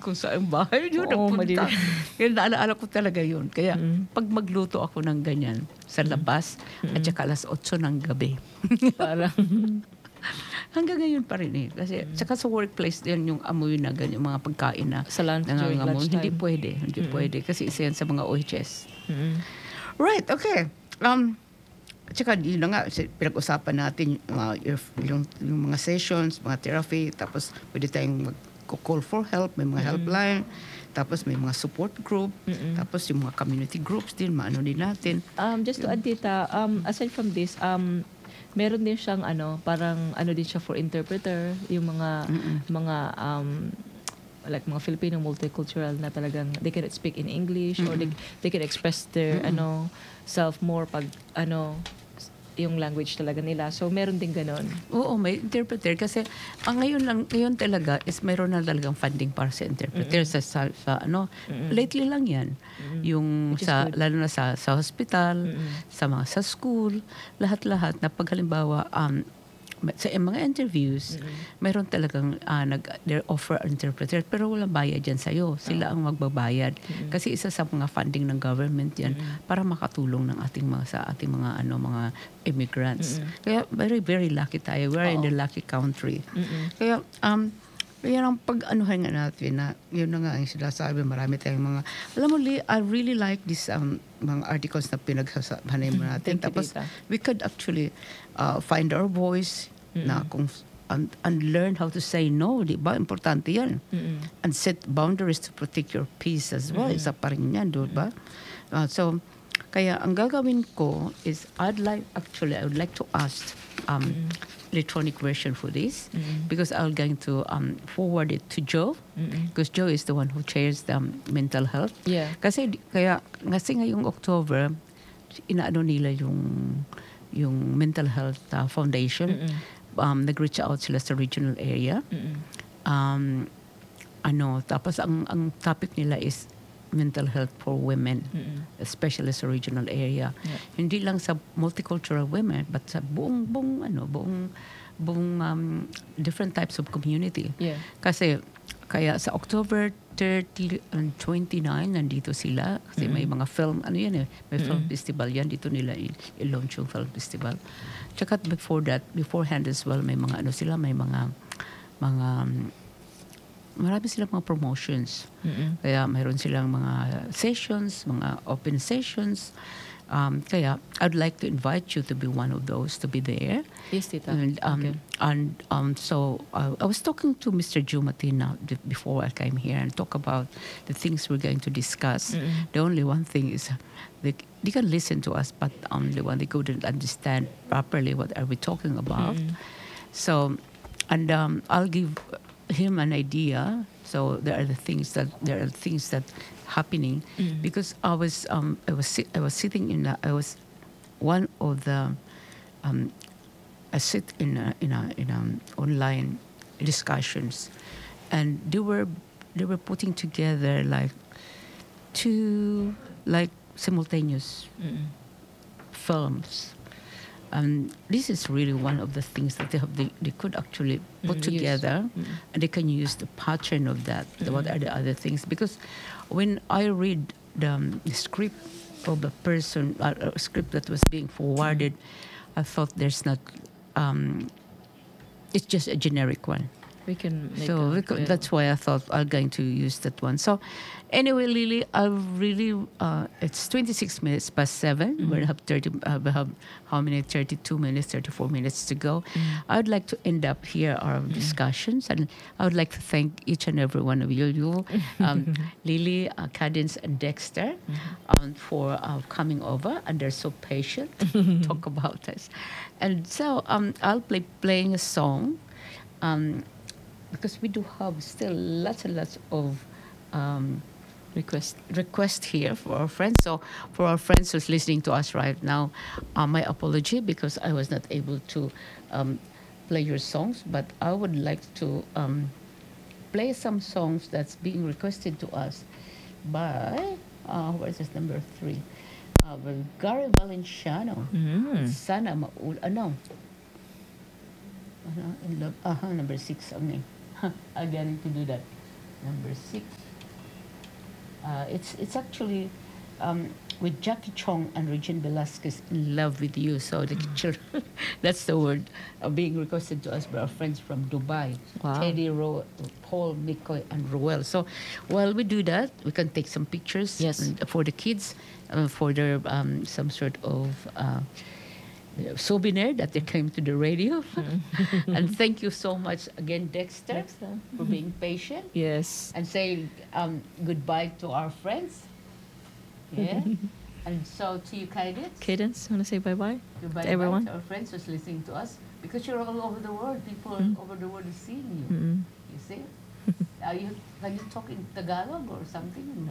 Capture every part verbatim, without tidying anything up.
kung saan bahay yun Oo, napunta. madilim. Kaya naalaala ko talaga yun. Kaya Mm. pag magluto ako ng ganyan sa labas at saka alas otso ng gabi. Parang, Hanggang ngayon pa rin eh. Kasi saka sa workplace din yung amoy na ganyan, mga pagkain na sa lunch, during nangangamoy. lunchtime. Hindi pwede. Hindi pwede. Kasi isa yan sa mga O H S. Mm. Right, okay. Um, at saka yun na nga, si- pinag-usapan natin yung, uh, if- yung, yung mga sessions, mga therapy, tapos pwede tayong mag-call for help, may mga helpline, tapos may mga support group, tapos yung mga community groups din, maano din natin. Um, just to add, Tita, um, aside from this, um, meron din siyang ano, parang ano din siya for interpreter, yung mga mga um, like mga Filipino multicultural na talagang they can speak in English or they, they can express their ano self more pag ano yung language talaga nila. So meron din ganon. Oo, may interpreter kasi ang ngayon lang ngayon talaga is mayroon na talagang funding para sa interpreter sa, sa, sa ano lately lang 'yan. Yung Which is sa good. lalo na sa sa hospital, sa mga sa school, lahat-lahat na pag halimbawa um sa mga interviews, mayroon talagang ah, nag they offer interpreter pero walang bayad yan sa'yo. Sila ang magbabayad. Kasi isa sa mga funding ng government yan para makatulong ng ating mga sa ating mga ano mga immigrants. Kaya very very lucky tayo. We're in the lucky country. Kaya um kaya ang pag-anuhan nga natin na yun na nga ang sinasabi, marami tayong mga alam mo Lee, I really like this um mga articles na pinagsasabi mo natin. Thank you, Tapos Tita. we could actually uh, find our voice na kung and, and learn how to say no, di ba? Importante yan. And set boundaries to protect your peace as well. Isa pa rin yan, di ba? Uh, so, kaya ang gagawin ko is I'd like, actually, I would like to ask um, electronic version for this because I'm going to um, forward it to Joe because Joe is the one who chairs the um, mental health. Yeah. Kasi di- kaya kasi ngayong October inaano nila yung yung mental health uh, foundation. Um, nag-reach out sila sa regional area. Um, ano tapos ang ang topic nila is mental health for women, especially sa regional area. Yeah. Hindi lang sa multicultural women but sa buong buong ano buong buong um, different types of community. Yeah. Kasi kaya sa October thirty and twenty-nine nandito sila kasi may mga film ano yan eh may film festival yan dito nila i- i-launch yung film festival. Tsaka before that beforehand as well may mga ano sila may mga mga um, marami silang mga promotions. Kaya mayroon silang mga sessions, mga open sessions. Um, kaya I'd like to invite you to be one of those, to be there. Yes, Tita. And um, Okay. and um, so uh, I was talking to Mister Jumatina d- before I came here and talk about the things we're going to discuss. The only one thing is they, they can listen to us, but only one they couldn't understand properly what are we talking about. So, and um, I'll give him an idea. So there are the things that there are things that happening because I was um I was sit, I was sitting in a, I was one of the um I sit in a, in a in a online discussions, and they were they were putting together like two like simultaneous films. Um, this is really one of the things that they have. They, they could actually put Mm, use. together, and they can use the pattern of that. the- What are the other things? Because when I read the, um, the script of a person, uh, a script that was being forwarded, I thought there's not. Um, it's just a generic one. We can make So a- we could, yeah. that's why I thought I'm going to use that one. So anyway, Lily, I really uh, it's twenty-six minutes past seven. We have thirty. Uh, we have how many? thirty-two minutes, thirty-four minutes to go. I would like to end up here our discussions, and I would like to thank each and every one of you, you, um, Lily, uh, Cadence, and Dexter, um, for uh, coming over, and they're so patient to talk about this. And so um, I'll play playing a song. Um, because we do have still lots and lots of um, request. request here for our friends. So for our friends who's listening to us right now, uh, my apology because I was not able to um, play your songs, but I would like to um, play some songs that's being requested to us by, uh, what is this, number three? Uh, well, Gary Valenciano. Sana maul, ano? Ano, in love, aha, number six, ang name. I'm getting to do that. number six. Uh, it's it's actually um, with Jackie Chong and Regine Velasquez, In Love With You. So the children, that's the word uh, being requested to us by our friends from Dubai. Wow. Teddy, Ro- Paul, Mikoy, and Roel. So while we do that, we can take some pictures Yes. and- for the kids, uh, for their um, some sort of uh, souvenir that they came to the radio. And thank you so much again, Dexter, Next time. for being patient Yes. and say um, goodbye to our friends. Yeah. And so to you, Cadence. Cadence, want to say bye-bye Goodbye to everyone? to our friends who's listening to us. Because you're all over the world. People Mm. over the world is seeing you. Mm-mm. You see? Are you, can you talk in Tagalog or something? No.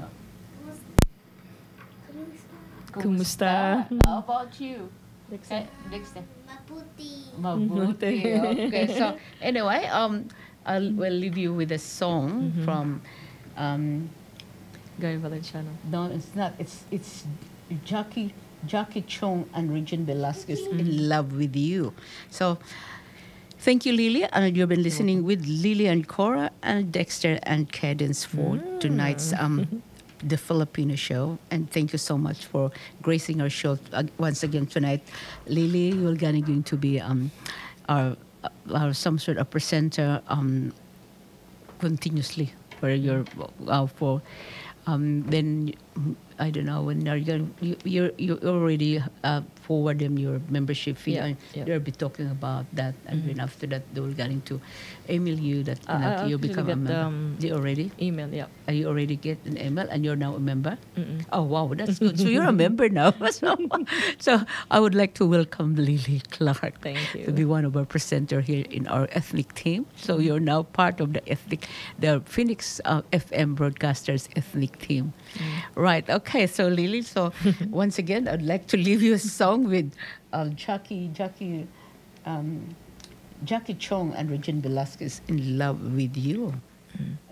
Kumusta? How about you? Dexter. Eh, Dexter. Maputi. Mabuti. Okay. So anyway, um, I'll we'll leave you with a song Mhm. from. Um, Gary Valenciano. no, it's not. It's it's Jackie Jackie Chong and Regine Velasquez, Mm-hmm. In Love With You. So. Thank you, Lily. And you've been listening with Lily and Cora and Dexter and Cadence for Mm. tonight's um, The Filipino Show. And thank you so much for gracing our show uh, once again tonight. Lily, you're gonna going to be um, our, our some sort of presenter um, continuously for your uh, for um, then I don't know when are you gonna, you you you already uh, forward them your membership fee Yeah, and yeah. they'll be talking about that and then after that they will going to email you that you, I- know, I you actually become a get, member. um, They already Email, yeah. are you already get an email and you're now a member? Mm-mm. Oh wow, that's good. So you're a member now. So, so I would like to welcome Lily Clark Thank to you. be one of our presenter here in our ethnic team. So you're now part of the ethnic, the Phoenix uh, F M broadcasters ethnic team. Right. Okay. So Lily. So once again, I'd like to leave you a song with uh, Jackie Jackie um, Jackie Chong and Regine Velasquez, In Love With You. Mm.